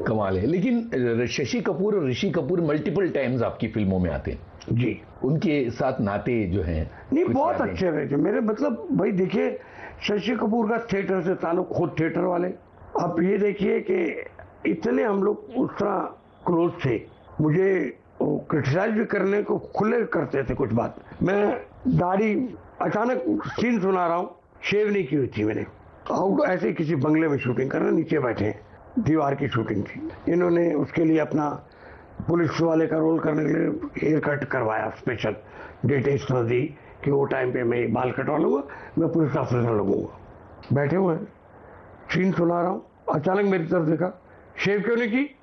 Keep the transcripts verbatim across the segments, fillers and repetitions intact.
कमाल है। लेकिन शशि कपूर और ऋषि कपूर मल्टीपल टाइम्स आपकी फिल्मों में आते हैं जी, उनके साथ नाते जो हैं नहीं बहुत अच्छे रहे थे मेरे। मतलब भाई देखिए, शशि कपूर का थिएटर से ताल्लुक, खुद थिएटर वाले। आप ये देखिए कि इतने हम लोग उस तरह क्लोज थे, मुझे क्रिटिसाइज भी करने को खुले करते थे कुछ बात। मैं दाढ़ी, अचानक सीन सुना रहा हूँ, शेव नहीं की हुई थी मैंने, आउट ऐसे ही किसी बंगले में शूटिंग कर रहे, नीचे बैठे हैं, दीवार की शूटिंग थी। इन्होंने उसके लिए अपना पुलिस वाले का रोल करने के लिए हेयर कट करवाया, स्पेशल डेट इस तरह दी कि वो टाइम पे मैं बाल कटवा लूँगा, मैं पुलिस ऑफिसर लगूंगा। बैठे हुए हैं, सीन सुना रहा हूँ, अचानक मेरी तरफ देखा, शेव क्यों नहीं की?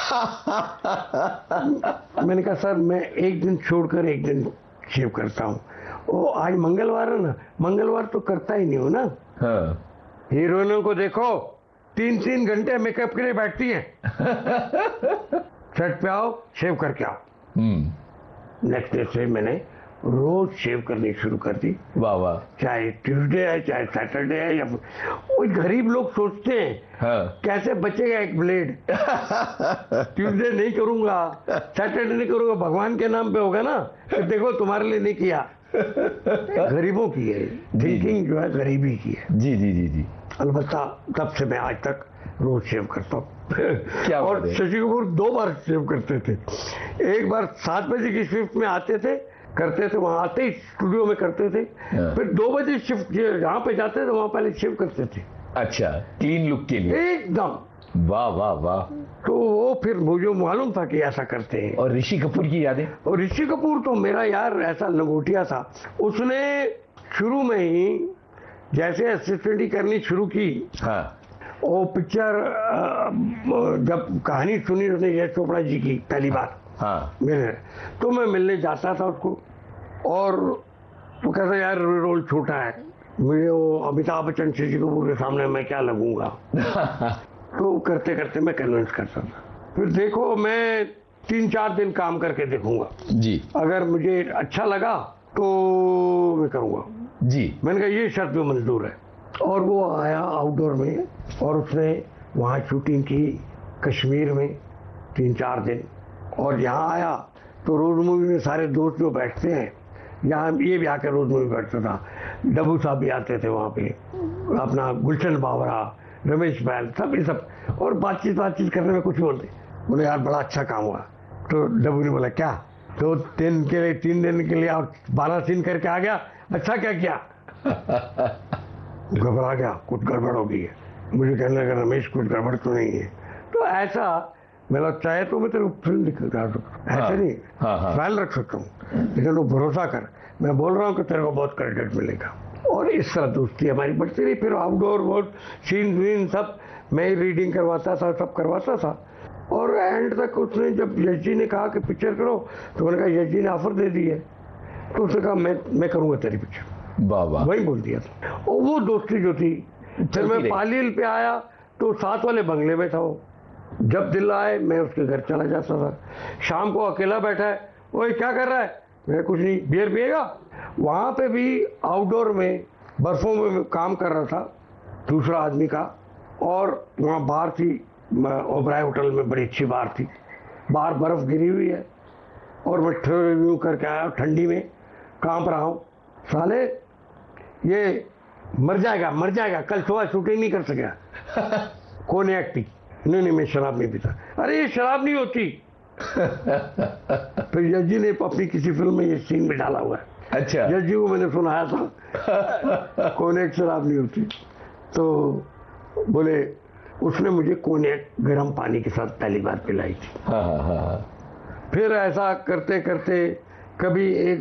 मैंने कहा सर मैं एक दिन छोड़कर एक दिन शेव करता हूँ। ओ आज मंगलवार है ना, मंगलवार तो करता ही नहीं हो ना। हाँ। हीरोइनों को देखो तीन तीन घंटे मेकअप के लिए बैठती हैं। सेट पे आओ, शेव करके आओ। नेक्स्ट डे से मैंने रोज शेव करनी शुरू कर दी। वाह वाह। चाहे ट्यूसडे है, चाहे सैटरडे है, या कोई गरीब लोग सोचते हैं हाँ। कैसे बचेगा एक ब्लेड। ट्यूसडे नहीं करूंगा, सैटरडे नहीं करूंगा, भगवान के नाम पे होगा ना, तो देखो तुम्हारे लिए नहीं किया। गरीबों की है थिंकिंग, जो है गरीबी की है। जी जी जी जी। अलबत्ता तब से मैं आज तक रोज शेव करता हूँ। क्या और शशि कपूर दो बार शेव करते थे। एक बार सात बजे की शिफ्ट में आते थे, करते थे, वहां आते ही स्टूडियो में करते थे, फिर दो बजे शिफ्ट जहाँ पे जाते थे वहां पहले शेव करते थे। अच्छा, क्लीन लुक के लिए एकदम। वाह वाह वाह। तो वो फिर मुझे मालूम था कि ऐसा करते हैं। और ऋषि कपूर की यादें? और ऋषि कपूर तो मेरा यार ऐसा लंगोटिया था, उसने शुरू में ही जैसे असिस्टेंट करनी शुरू की। हाँ। वो पिक्चर जब कहानी सुनी उसने यश चोपड़ा जी की पहली बार, हाँ, मिले, तो मैं मिलने जाता था उसको, और वो कहता यार रोल छोटा है, मुझे वो अमिताभ बच्चन शशि कपूर के सामने मैं क्या लगूंगा। तो करते करते मैं कन्विंस करता था। फिर देखो मैं तीन चार दिन काम करके देखूंगा जी, अगर मुझे अच्छा लगा तो मैं करूंगा जी। मैंने कहा ये शर्त भी मंजूर है। और वो आया आउटडोर में और उसने वहाँ शूटिंग की कश्मीर में तीन चार दिन, और यहाँ आया तो रोज मूवी में सारे दोस्त जो बैठते हैं, यहाँ ये भी आकर रोज मूवी बैठता था, डब्बू साहब भी आते थे वहाँ पे, अपना गुलशन बावरा, रमेश बैल, सब ये सब, और बातचीत बातचीत करने में कुछ बोलते, बोले यार बड़ा अच्छा काम हुआ। तो डब्बू ने बोला क्या, तो दिन के लिए तीन दिन के लिए और बारह सीन करके आ गया, अच्छा क्या किया। घबरा गया, कुछ गड़बड़ हो गई है। मुझे कहने लगा रमेश कुछ गड़बड़ तो नहीं है। तो ऐसा मेरा चाहे तो मैं तेरे को फिल्म दिखा सकता, ऐसे नहीं ख्याल रख सकता हूँ, लेकिन वो भरोसा कर, मैं बोल रहा हूँ कि तेरे को बहुत क्रेडिट मिलेगा। और इस तरह दोस्ती हमारी बढ़ती रही। फिर आउटडोर बहुत सीन वीन सब मैं ही रीडिंग करवाता था, सब करवाता था। और एंड तक उसने जब यश जी ने कहा कि पिक्चर करो, तो मैंने कहा यश जी ने ऑफर दे दी है, तो उसने कहा मैं मैं करूँगा तेरी पिक्चर, बाबा वही बोल दिया था। और वो दोस्ती जो थी, फिर मैं पालील पे आया तो साथ वाले बंगले में था वो, जब दिल आए मैं उसके घर चला जाता था, शाम को अकेला बैठा है, वो क्या कर रहा है, मैं कुछ नहीं, बियर पिएगा। वहाँ पे भी आउटडोर में बर्फों में काम कर रहा था दूसरा आदमी का, और वहाँ बार थी ओबराय होटल में, बड़ी अच्छी बार थी, बाहर बर्फ गिरी हुई है, और मैं रिव्यू करके आया ठंडी में, कांप रहा हूँ, साले ये मर जाएगा मर जाएगा, कल सुबह शूटिंग नहीं कर सकेगा। कौन एक्टिंग, नहीं नहीं मैं शराब नहीं पीता। अरे ये शराब नहीं होती। फिर यश जी ने अपनी किसी फिल्म में ये सीन में डाला हुआ है। अच्छा। यश जी को मैंने सुनाया था, कौन एक शराब नहीं होती। तो बोले उसने मुझे कोनेक गर्म पानी के साथ पहली बार पिलाई थी। हाँ हाँ हाँ। फिर ऐसा करते करते कभी एक